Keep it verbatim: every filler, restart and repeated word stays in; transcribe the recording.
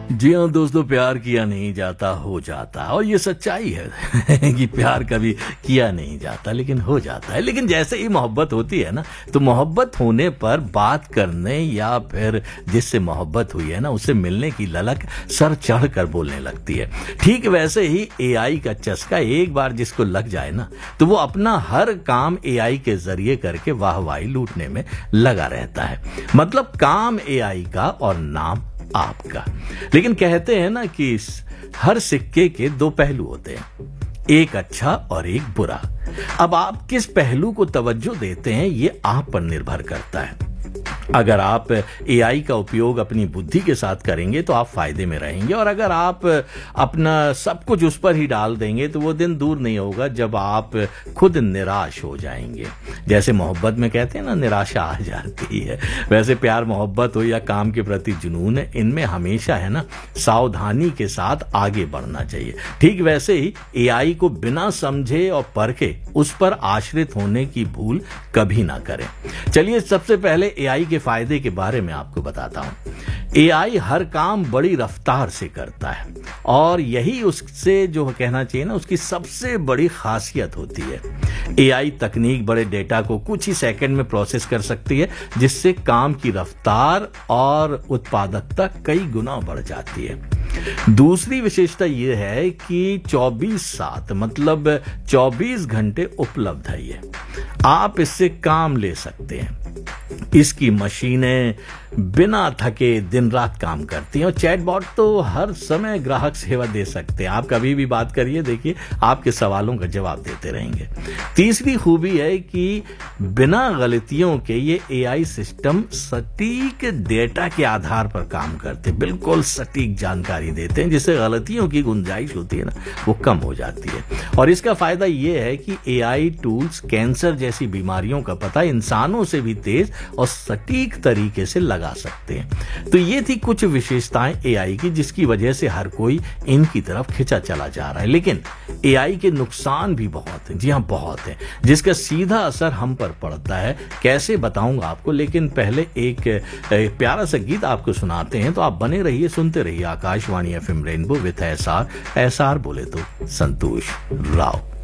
जी हाँ दोस्तों, प्यार किया नहीं जाता, हो जाता। और ये सच्चाई है कि प्यार कभी किया नहीं जाता लेकिन हो जाता है। लेकिन जैसे ही मोहब्बत होती है ना, तो मोहब्बत होने पर बात करने या फिर जिससे मोहब्बत हुई है ना, उससे मिलने की ललक सर चढ़ कर बोलने लगती है। ठीक वैसे ही एआई का चस्का एक बार जिसको लग जाए ना, तो वो अपना हर काम एआई के जरिए करके वाहवाही लूटने में लगा रहता है। मतलब काम एआई का और नाम आपका। लेकिन कहते हैं ना कि हर सिक्के के दो पहलू होते हैं, एक अच्छा और एक बुरा। अब आप किस पहलू को तवज्जो देते हैं, ये आप पर निर्भर करता है। अगर आप एआई का उपयोग अपनी बुद्धि के साथ करेंगे तो आप फायदे में रहेंगे, और अगर आप अपना सब कुछ उस पर ही डाल देंगे तो वो दिन दूर नहीं होगा जब आप खुद निराश हो जाएंगे। जैसे मोहब्बत में कहते हैं ना, निराशा आ जाती है, वैसे प्यार मोहब्बत हो या काम के प्रति जुनून, इनमें हमेशा है ना सावधानी के साथ आगे बढ़ना चाहिए। ठीक वैसे ही एआई को बिना समझे और परखे उस पर आश्रित होने की भूल कभी ना करें। चलिए सबसे पहले एआई के फायदे के बारे में आपको बताता हूं। एआई हर काम बड़ी रफ्तार से करता है, और यही उससे जो कहना चाहिए ना, उसकी सबसे बड़ी खासियत होती है। एआई तकनीक बड़े डेटा को कुछ ही सेकंड में प्रोसेस कर सकती है, जिससे काम की रफ्तार और उत्पादकता कई गुना बढ़ जाती है। दूसरी विशेषता यह है कि चौबीस सात मतलब चौबीस घंटे उपलब्ध है ये। आप इससे काम ले सकते हैं। इसकी मशीनें बिना थके दिन रात काम करती हैं, और चैटबॉट तो हर समय ग्राहक सेवा दे सकते हैं। आप कभी भी बात करिए, देखिए आपके सवालों का जवाब देते रहेंगे। तीसरी खूबी है कि बिना गलतियों के ये एआई सिस्टम सटीक डेटा के आधार पर काम करते हैं, बिल्कुल सटीक जानकारी देते हैं, जिससे गलतियों की गुंजाइश होती है ना, वो कम हो जाती है। और इसका फायदा ये है कि एआई टूल्स कैंसर जैसी बीमारियों का पता इंसानों से भी तेज और सटीक तरीके से लगा सकते हैं। तो ये थी कुछ विशेषताएं एआई की, जिसकी वजह से हर कोई इनकी तरफ खिंचा चला जा रहा है। लेकिन एआई के नुकसान भी बहुत हैं, जी हां बहुत हैं, जिसका सीधा असर हम पर पड़ता है। कैसे बताऊंगा आपको, लेकिन पहले एक प्यारा सा गीत आपको सुनाते हैं। तो आप बने रहिए, सुनते रहिए Akashvani FM rainbow with SR. SR बोले तो संतोष राव।